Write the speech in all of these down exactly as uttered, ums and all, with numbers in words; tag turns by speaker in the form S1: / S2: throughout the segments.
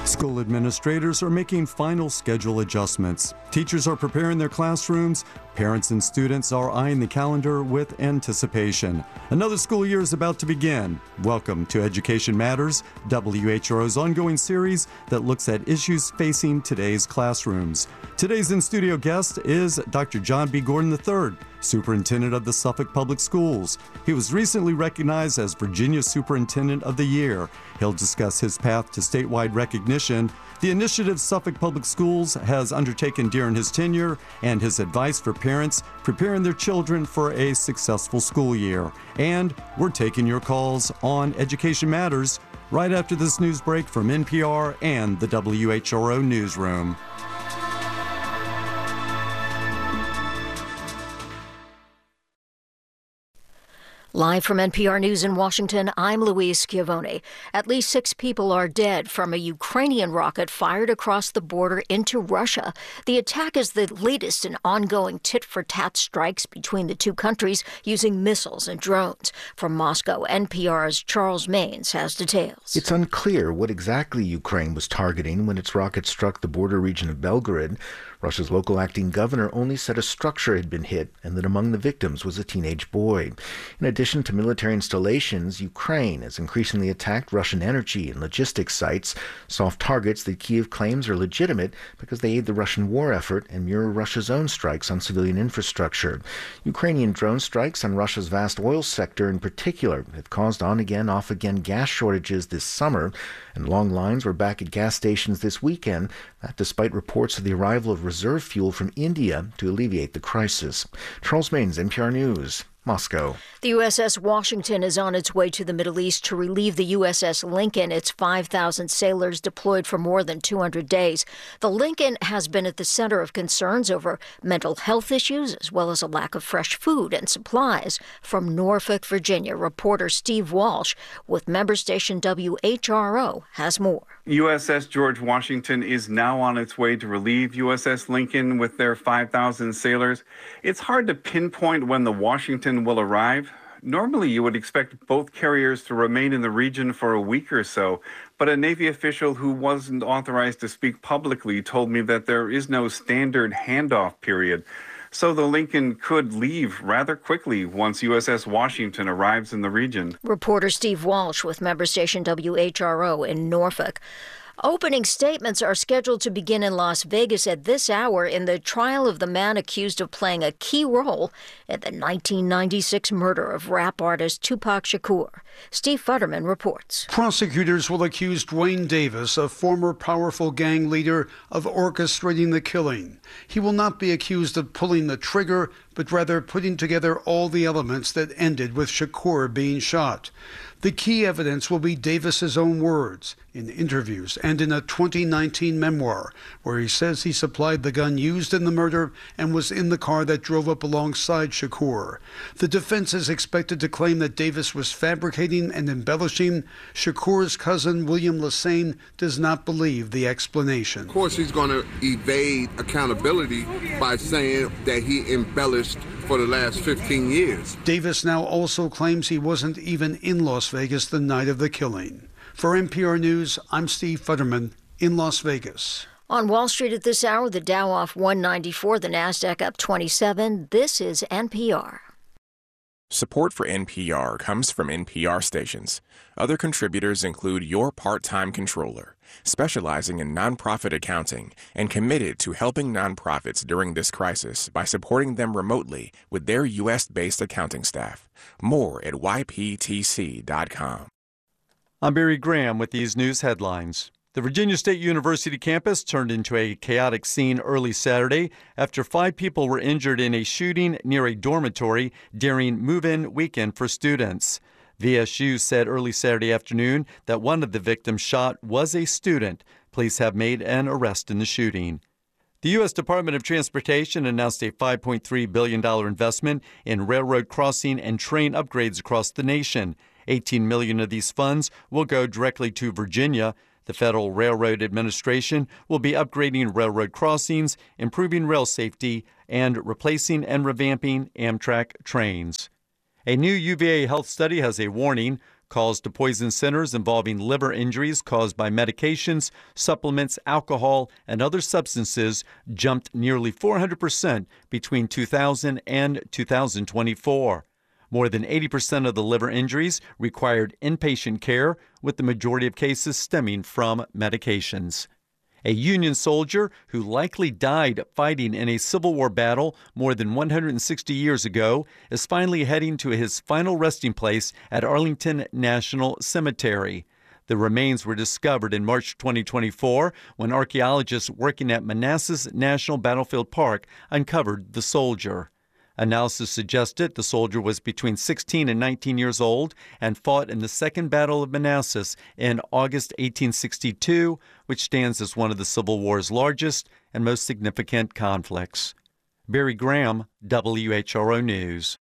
S1: School administrators are making final schedule adjustments. Teachers are preparing their classrooms. Parents and students are eyeing the calendar with anticipation. Another school year is about to begin. Welcome to Education Matters, W H R O's ongoing series that looks at issues facing today's classrooms. Today's in-studio guest is Doctor John B. Gordon the third, Superintendent of the Suffolk Public Schools. He was recently recognized as Virginia Superintendent of the Year. He'll discuss his path to statewide recognition, the initiative Suffolk Public Schools has undertaken during his tenure, and his advice for parents preparing their children for a successful school year. And we're taking your calls on Education Matters right after this news break from N P R and the W H R O Newsroom.
S2: Live from N P R News in Washington, I'm Louise Schiavone. At least six people are dead from a Ukrainian rocket fired across the border into Russia. The attack is the latest in ongoing tit-for-tat strikes between the two countries using missiles and drones. From Moscow, N P R's Charles Maynes has details.
S3: It's unclear what exactly Ukraine was targeting when its rocket struck the border region of Belgorod. Russia's local acting governor only said a structure had been hit and that among the victims was a teenage boy. In addition to military installations, Ukraine has increasingly attacked Russian energy and logistics sites, soft targets that Kyiv claims are legitimate because they aid the Russian war effort and mirror Russia's own strikes on civilian infrastructure. Ukrainian drone strikes on Russia's vast oil sector in particular have caused on-again, off-again gas shortages this summer, and long lines were back at gas stations this weekend, that despite reports of the arrival of reserve fuel from India to alleviate the crisis. Charles Maynes, N P R News, Moscow.
S2: The U S S Washington is on its way to the Middle East to relieve the U S S Lincoln, its five thousand sailors deployed for more than two hundred days. The Lincoln has been at the center of concerns over mental health issues, as well as a lack of fresh food and supplies. From Norfolk, Virginia, reporter Steve Walsh with member station W H R O has more.
S4: U S S George Washington is now on its way to relieve U S S Lincoln with their five thousand sailors. It's hard to pinpoint when the Washington will arrive. Normally, you would expect both carriers to remain in the region for a week or so, but a Navy official who wasn't authorized to speak publicly told me that there is no standard handoff period. So the Lincoln could leave rather quickly once U S S Washington arrives in the region.
S2: Reporter Steve Walsh with member station W H R O in Norfolk. Opening statements are scheduled to begin in Las Vegas at this hour in the trial of the man accused of playing a key role in the nineteen ninety-six murder of rap artist Tupac Shakur. Steve Futterman reports.
S5: Prosecutors will accuse Dwayne Davis, a former powerful gang leader, of orchestrating the killing. He will not be accused of pulling the trigger, but rather putting together all the elements that ended with Shakur being shot. The key evidence will be Davis's own words in interviews and in a twenty nineteen memoir, where he says he supplied the gun used in the murder and was in the car that drove up alongside Shakur. The defense is expected to claim that Davis was fabricating and embellishing. Shakur's cousin, William Lassane, does not believe the explanation.
S6: Of course, he's going to evade accountability by saying that he embellished for the last fifteen years.
S5: Davis now also claims he wasn't even in Las Vegas the night of the killing. For N P R News, I'm Steve Futterman in Las Vegas.
S2: On Wall Street at this hour, the Dow off one ninety-four, the Nasdaq up twenty-seven. This is N P R.
S7: Support for N P R comes from N P R stations. Other contributors include Your Part-Time Controller, specializing in nonprofit accounting and committed to helping nonprofits during this crisis by supporting them remotely with their U S-based accounting staff. More at Y P T C dot com.
S1: I'm Barry Graham with these news headlines. The Virginia State University campus turned into a chaotic scene early Saturday after five people were injured in a shooting near a dormitory during move-in weekend for students. V S U said early Saturday afternoon that one of the victims shot was a student. Police have made an arrest in the shooting. The U S Department of Transportation announced a five point three billion dollars investment in railroad crossing and train upgrades across the nation. eighteen million dollars of these funds will go directly to Virginia. The Federal Railroad Administration will be upgrading railroad crossings, improving rail safety, and replacing and revamping Amtrak trains. A new U V A health study has a warning. Calls to poison centers involving liver injuries caused by medications, supplements, alcohol, and other substances jumped nearly four hundred percent between two thousand and two thousand twenty-four. More than eighty percent of the liver injuries required inpatient care, with the majority of cases stemming from medications. A Union soldier who likely died fighting in a Civil War battle more than one hundred sixty years ago is finally heading to his final resting place at Arlington National Cemetery. The remains were discovered in March twenty twenty-four when archaeologists working at Manassas National Battlefield Park uncovered the soldier. Analysis suggested the soldier was between sixteen and nineteen years old and fought in the Second Battle of Manassas in August eighteen sixty-two, which stands as one of the Civil War's largest and most significant conflicts. Barry Graham, W H R O News.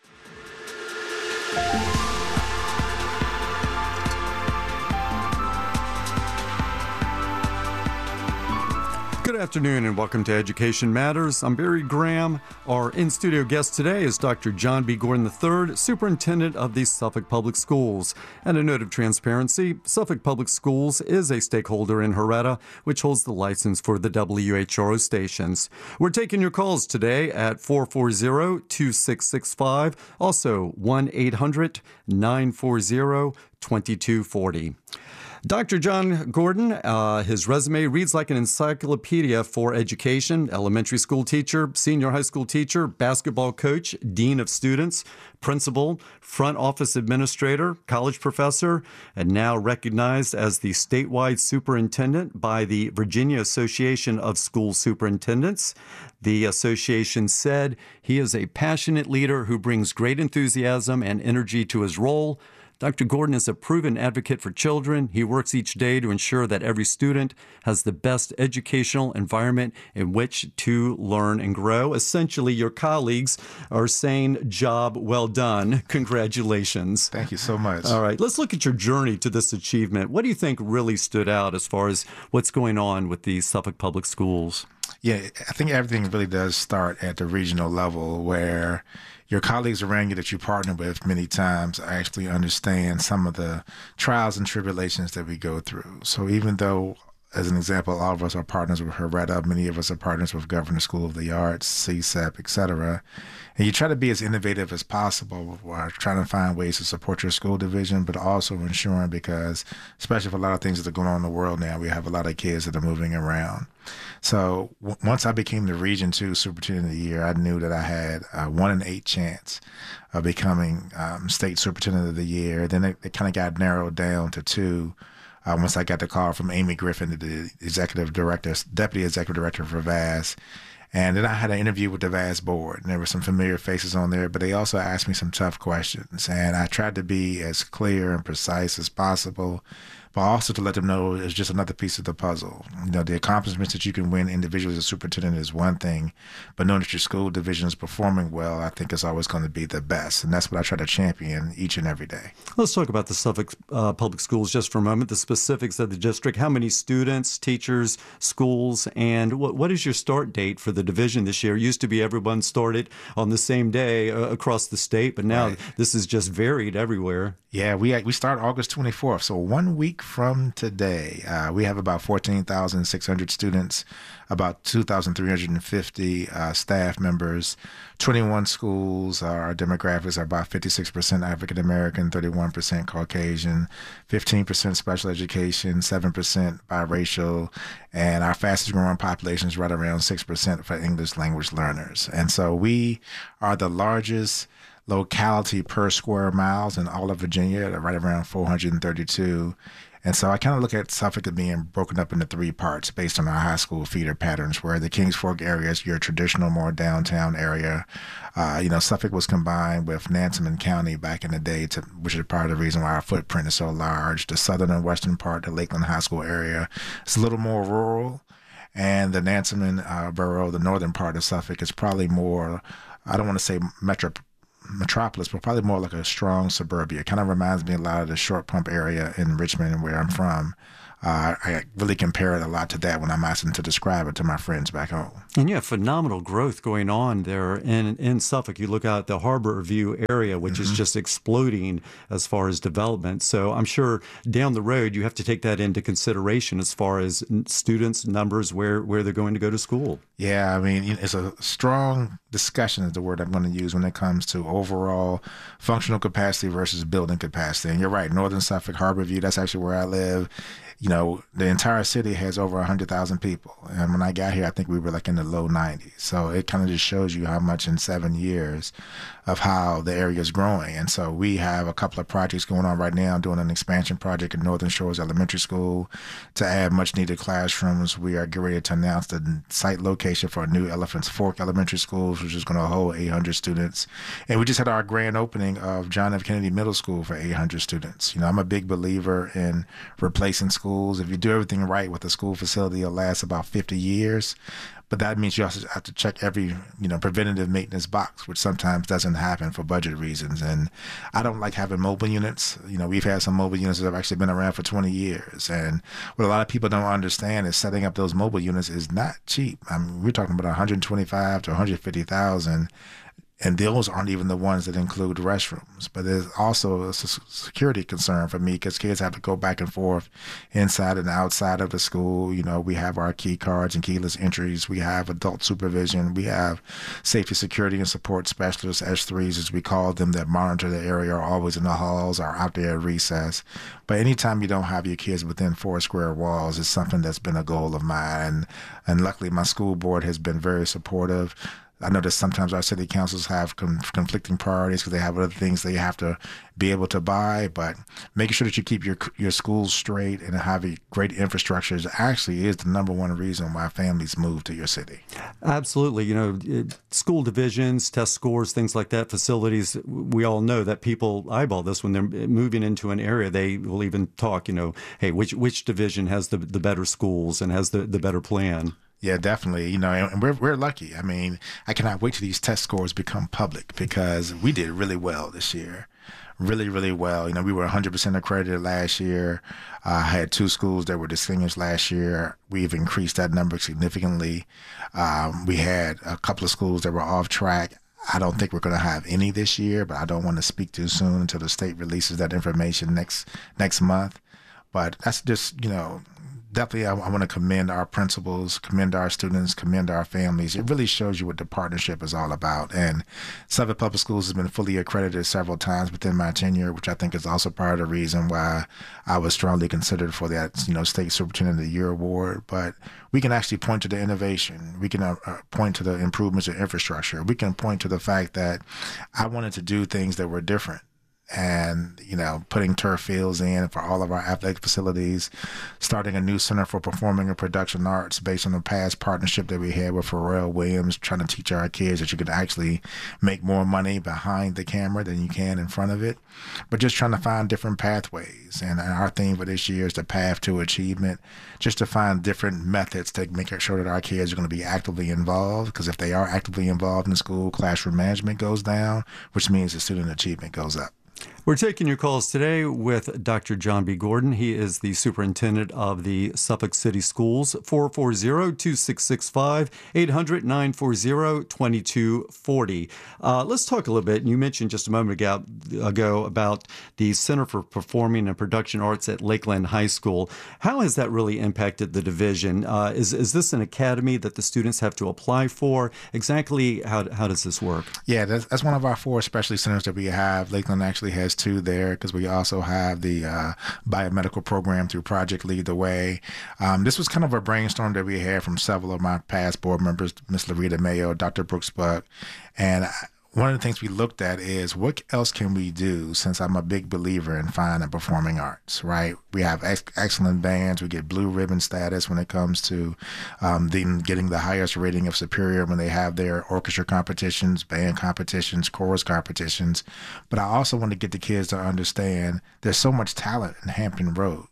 S1: Good afternoon and welcome to Education Matters. I'm Barry Graham. Our in-studio guest today is Doctor John B. Gordon the third, Superintendent of the Suffolk Public Schools. And a note of transparency, Suffolk Public Schools is a stakeholder in HREDA, which holds the license for the W H R O stations. We're taking your calls today at four four zero, two six six five, also one eight hundred, nine four zero, two two four zero. Doctor John Gordon, uh, his resume reads like an encyclopedia for education: elementary school teacher, senior high school teacher, basketball coach, dean of students, principal, front office administrator, college professor, and now recognized as the statewide superintendent by the Virginia Association of School Superintendents. The association said he is a passionate leader who brings great enthusiasm and energy to his role. Doctor Gordon is a proven advocate for children. He works each day to ensure that every student has the best educational environment in which to learn and grow. Essentially, your colleagues are saying, job well done. Congratulations.
S8: Thank you so much.
S1: All right, let's look at your journey to this achievement. What do you think really stood out as far as what's going on with the Suffolk Public Schools?
S8: Yeah, I think everything really does start at the regional level, where your colleagues around you that you partner with many times actually understand some of the trials and tribulations that we go through. So even though, as an example, all of us are partners with HREDA, many of us are partners with Governor School of the Arts, C S E P, et cetera. And you try to be as innovative as possible while trying to find ways to support your school division, but also ensuring, because especially for a lot of things that are going on in the world now, we have a lot of kids that are moving around. So w- once I became the Region two Superintendent of the Year, I knew that I had a one in eight chance of becoming um, State Superintendent of the Year. Then it, it kind of got narrowed down to two. Uh, once I got the call from Amy Griffin, the executive director, deputy executive director for V A S. And then I had an interview with the V A S board, and there were some familiar faces on there, but they also asked me some tough questions. And I tried to be as clear and precise as possible, but also to let them know it's just another piece of the puzzle. You know, the accomplishments that you can win individually as a superintendent is one thing, but knowing that your school division is performing well, I think is always going to be the best. And that's what I try to champion each and every day.
S1: Let's talk about the Suffolk uh, Public Schools just for a moment, the specifics of the district. How many students, teachers, schools, and what, what is your start date for the division this year? It used to be everyone started on the same day uh, across the state, but now right. This is just varied everywhere.
S8: Yeah, we we start August twenty-fourth, so one week from today. Uh, we have about fourteen thousand six hundred students, about two thousand three hundred fifty uh, staff members, twenty-one schools. Our demographics are about fifty-six percent African American, thirty-one percent Caucasian, fifteen percent special education, seven percent biracial, and our fastest growing population is right around six percent for English language learners. And so we are the largest locality per square miles in all of Virginia, right around four hundred thirty-two. And so I kind of look at Suffolk as being broken up into three parts based on our high school feeder patterns, where the Kings Fork area is your traditional, more downtown area. Uh, you know, Suffolk was combined with Nansemond County back in the day, to, which is part of the reason why our footprint is so large. The southern and western part, the Lakeland High School area, is a little more rural. And the Nansemond uh, borough, the northern part of Suffolk, is probably more, I don't want to say metro. metropolis, but probably more like a strong suburbia. It kind of reminds me a lot of the Short Pump area in Richmond, where I'm from. uh, I really compare it a lot to that when I'm asking to describe it to my friends back home.
S1: And you have phenomenal growth going on there in, in Suffolk. You look out the Harbor View area, which mm-hmm. is just exploding as far as development. So I'm sure down the road you have to take that into consideration as far as students, numbers, where, where they're going to go to school.
S8: Yeah, I mean, it's a strong discussion is the word I'm going to use when it comes to overall functional capacity versus building capacity. And you're right, Northern Suffolk, Harbor View, that's actually where I live. You know, the entire city has over one hundred thousand people. And when I got here, I think we were like in the low nineties. So it kind of just shows you how much in seven years of how the area is growing. And so we have a couple of projects going on right now, doing an expansion project at Northern Shores Elementary School to add much needed classrooms. We are getting ready to announce the site location for a new Elephants Fork Elementary School, which is going to hold eight hundred students. And we just had our grand opening of John F. Kennedy Middle School for eight hundred students. You know, I'm a big believer in replacing schools. If you do everything right with a school facility, it'll last about fifty years. But that means you also have to check every, you know, preventative maintenance box, which sometimes doesn't happen for budget reasons. And I don't like having mobile units. You know, we've had some mobile units that have actually been around for twenty years. And what a lot of people don't understand is setting up those mobile units is not cheap. I mean, we're talking about one hundred twenty-five to one hundred fifty thousand. And those aren't even the ones that include restrooms. But there's also a security concern for me because kids have to go back and forth inside and outside of the school. You know, we have our key cards and keyless entries. We have adult supervision. We have safety, security, and support specialists, S threes as we call them, that monitor the area, are always in the halls or out there at recess. But anytime you don't have your kids within four square walls, it's something that's been a goal of mine. And, and luckily, my school board has been very supportive. I know that sometimes our city councils have com- conflicting priorities because they have other things they have to be able to buy, but making sure that you keep your your schools straight and have a great infrastructure is actually is the number one reason why families move to your city.
S1: Absolutely. You know, school divisions, test scores, things like that, facilities, we all know that people eyeball this when they're moving into an area. They will even talk, you know, hey, which which division has the, the better schools and has the, the better plan?
S8: Yeah, definitely. You know, and we're we're lucky. I mean, I cannot wait till these test scores become public because we did really well this year. Really, really well. You know, we were one hundred percent accredited last year. I uh, had two schools that were distinguished last year. We've increased that number significantly. Um, we had a couple of schools that were off track. I don't think we're going to have any this year, but I don't want to speak too soon until the state releases that information next next month. But that's just, you know, definitely I, I want to commend our principals, commend our students, commend our families. It really shows you what the partnership is all about. And Suffolk Public Schools has been fully accredited several times within my tenure, which I think is also part of the reason why I was strongly considered for that, you know, State Superintendent of the Year award. But we can actually point to the innovation. We can uh, point to the improvements in infrastructure. We can point to the fact that I wanted to do things that were different. And, you know, putting turf fields in for all of our athletic facilities, starting a new Center for Performing and Production Arts based on the past partnership that we had with Pharrell Williams, trying to teach our kids that you can actually make more money behind the camera than you can in front of it. But just trying to find different pathways. And our theme for this year is the path to achievement, just to find different methods to make sure that our kids are going to be actively involved. Because if they are actively involved in school, classroom management goes down, which means the student achievement goes up.
S1: We're taking your calls today with Doctor John B. Gordon. He is the superintendent of the Suffolk City Schools. four four zero, two six six five, eight hundred, nine four zero, two two four zero. Uh, let's talk a little bit. You mentioned just a moment ago, ago about the Center for Performing and Production Arts at Lakeland High School. How has that really impacted the division? Uh, is, is this an academy that the students have to apply for? Exactly how, how does this work?
S8: Yeah, that's, that's one of our four specialty centers that we have. Lakeland actually has two there because we also have the uh, biomedical program through Project Lead the Way. Um, this was kind of a brainstorm that we had from several of my past board members, Miss Larita Mayo, Doctor Brooks Buck, and I, one of the things we looked at is what else can we do, since I'm a big believer in fine and performing arts, right? We have ex- excellent bands. We get blue ribbon status when it comes to um, them getting the highest rating of superior when they have their orchestra competitions, band competitions, chorus competitions. But I also want to get the kids to understand there's so much talent in Hampton Road.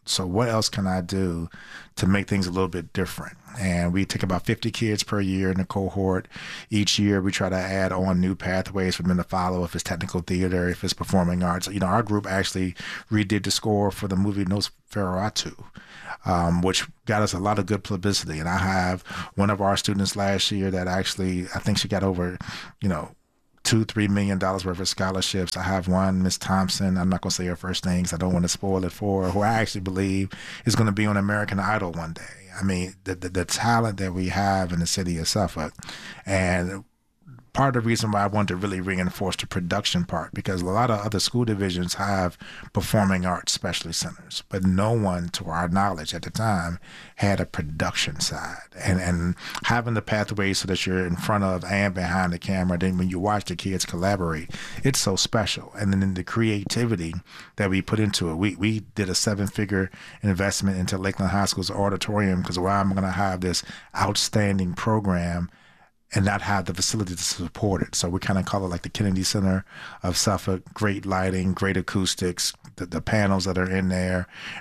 S8: So what else can I do to make things a little bit different? And we take about fifty kids per year in the cohort. Each year we try to add on new pathways for them to follow, if it's technical theater, if it's performing arts. You know, our group actually redid the score for the movie Nosferatu, um, which got us a lot of good publicity. And I have one of our students last year that actually, I think she got over, you know, two, three million dollars worth of scholarships. I have one, Miss Thompson. I'm not going to say her first name because I don't want to spoil it for her, who I actually believe is going to be on American Idol one day. I mean, the, the the talent that we have in the city of Suffolk, and part of the reason why I wanted to really reinforce the production part, because a lot of other school divisions have performing arts specialty centers, but no one, to our knowledge at the time, had a production side. And and having the pathways so that you're in front of and behind the camera, then when you watch the kids collaborate, it's so special. And then in the creativity that we put into it, we, we did a seven-figure investment into Lakeland High School's auditorium, because where I'm going to have this outstanding program and not have the facility to support it. So we kind of call it like the Kennedy Center of Suffolk. Great lighting, great acoustics, the, the panels that are in there,